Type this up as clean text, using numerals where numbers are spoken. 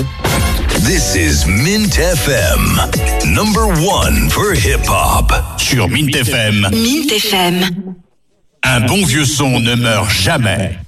This is Mint FM, number one for hip-hop. Sur Mint FM. Mint FM. Un bon vieux son ne meurt jamais.